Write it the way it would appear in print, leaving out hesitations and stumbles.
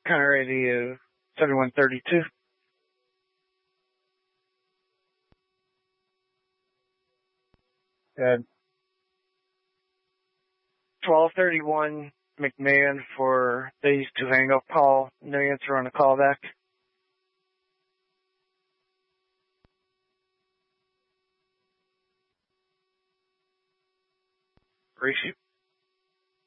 Radio 7132. And 1231 McMahon for these to hang up call. No answer on the callback. Reshoot.